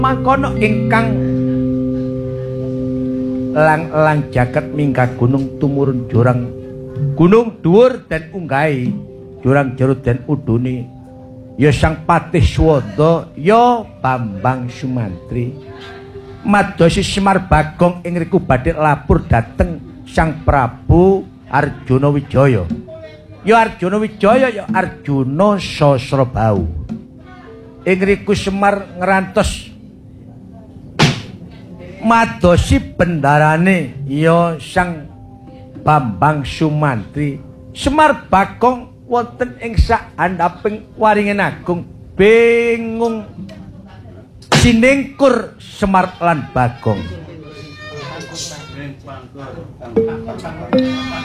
mangkono ingkang lang-lang jagat mingga gunung tumurun jurang gunung dhuwur den unggahi jurang jero den uduni ya sang patih Swada ya Bambang Sumantri madosi Semar Bagong ing riku badhe lapor dhateng Sang Prabu Arjuna Wijaya ya Arjuna Wijaya ya Arjuna Sasrabau ing riku Semar ngrantos madosi bendarane ya Sang Bambang Sumantri Semar Bagong wonten ing saandhaping waringin agung bingung sinengkur Semar lan Bagong